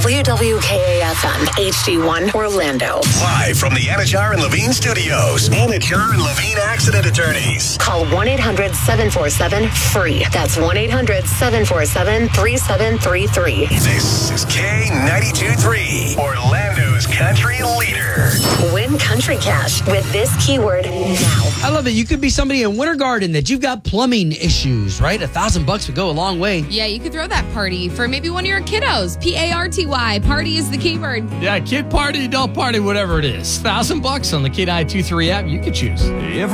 WWKA-FM, HD1, Orlando. Live from the Anajar and Levine Studios. Anajar and Levine Accident Attorneys. Call 1-800-747-FREE. That's 1-800-747-3733. This is K92.3, Orlando's country leader. Win Country Cash with this keyword now. I love it. You could be somebody in Winter Garden that you've got plumbing issues, right? $1,000 would go a long way. Yeah, you could throw that party for maybe one of your kiddos. PARTY. Party is the keyword. Yeah, kid party, adult party, whatever it is. $1,000 on the K92.3 app. You could choose.